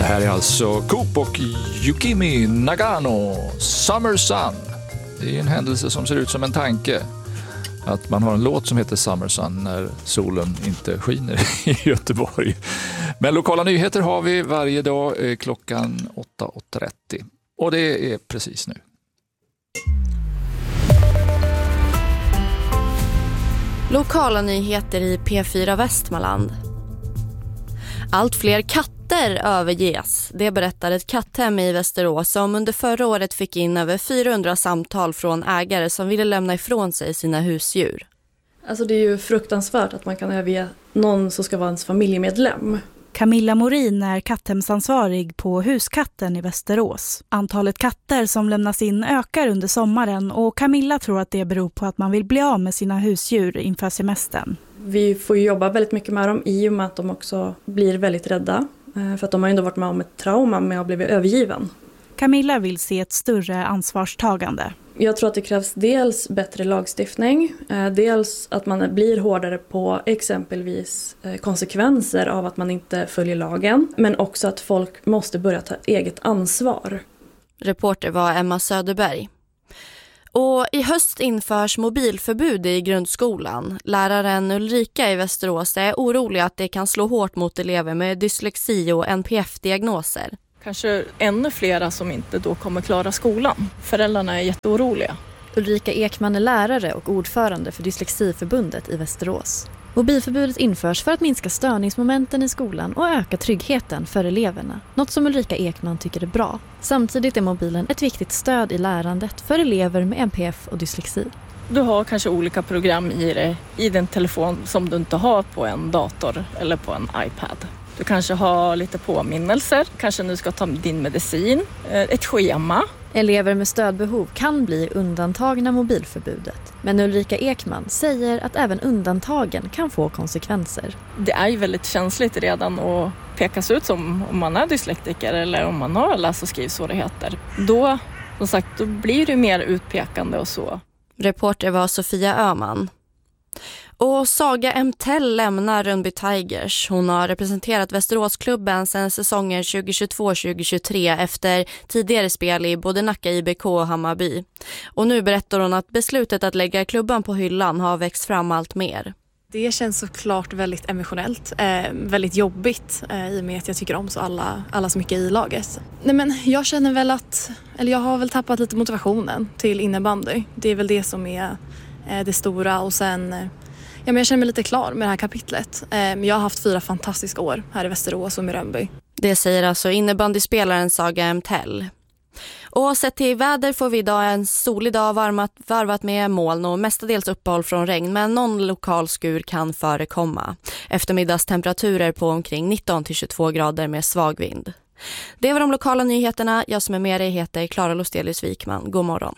här är alltså Coop och Yukimi Nagano, Summer Sun. Det är en händelse som ser ut som en tanke. Att man har en låt som heter Summer Sun när solen inte skiner i Göteborg. Men lokala nyheter har vi varje dag klockan 8:30. Och det är precis nu. Lokala nyheter i P4 Västmanland. Allt fler katter överges. Det berättar ett katthem i Västerås som under förra året fick in över 400 samtal från ägare som ville lämna ifrån sig sina husdjur. Alltså det är ju fruktansvärt att man kan överge någon som ska vara ens familjemedlem. Camilla Morin är katthemsansvarig på Huskatten i Västerås. Antalet katter som lämnas in ökar under sommaren och Camilla tror att det beror på att man vill bli av med sina husdjur inför semestern. Vi får jobba väldigt mycket med dem i och med att de också blir väldigt rädda. För att de har ändå varit med om ett trauma med att bli övergiven. Camilla vill se ett större ansvarstagande. Jag tror att det krävs dels bättre lagstiftning, dels att man blir hårdare på exempelvis konsekvenser av att man inte följer lagen, men också att folk måste börja ta eget ansvar. Reporter var Emma Söderberg. Och i höst införs mobilförbud i grundskolan. Läraren Ulrika i Västerås är orolig att det kan slå hårt mot elever med dyslexi och NPF-diagnoser. Kanske ännu flera som inte då kommer klara skolan. Föräldrarna är jätteoroliga. Ulrika Ekman är lärare och ordförande för Dyslexiförbundet i Västerås. Mobilförbudet införs för att minska störningsmomenten i skolan och öka tryggheten för eleverna. Något som Ulrika Ekman tycker är bra. Samtidigt är mobilen ett viktigt stöd i lärandet för elever med NPF och dyslexi. Du har kanske olika program i den telefon som du inte har på en dator eller på en iPad. Du kanske har lite påminnelser, kanske nu ska ta din medicin, ett schema. Elever med stödbehov kan bli undantagna mobilförbudet. Men Ulrika Ekman säger att även undantagen kan få konsekvenser. Det är ju väldigt känsligt redan att pekas ut som om man är dyslektiker eller om man har läs- och skrivsvårigheter. Då, som sagt, då blir det mer utpekande och så. Reporter var Sofia Öhman. Och Saga Emtell lämnar Rönnby Tigers. Hon har representerat Västeråsklubben sedan säsongen 2022-2023 efter tidigare spel i både Nacka IBK och Hammarby. Och nu berättar hon att beslutet att lägga klubban på hyllan har växt fram allt mer. Det känns såklart väldigt emotionellt, väldigt jobbigt i och med att jag tycker om så alla så mycket i laget. Nej, men jag känner väl jag har väl tappat lite motivationen till innebandy. Det är väl det som är det stora och sen... Ja, men jag känner mig lite klar med det här kapitlet. Jag har haft 4 fantastiska år här i Västerås och i Rönnby. Det säger alltså innebandyspelaren Saga Emtell. Och sett till väder får vi idag en solig dag varvat med moln och mestadels uppehåll från regn, men någon lokal skur kan förekomma. Eftermiddagstemperaturer på omkring 19-22 grader med svag vind. Det var de lokala nyheterna. Jag som är med dig heter Klara Lostelius Wikman. God morgon.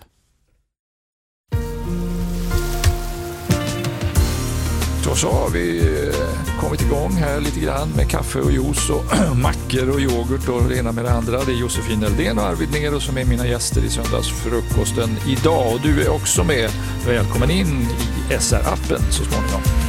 Så har vi kommit igång här lite grann med kaffe och juice och mackor och yoghurt och det ena med det andra. Det är Josefin Eldén och Arvid Nero som är mina gäster i söndagsfrukosten idag. Och du är också med. Välkommen in i SR-appen så småningom.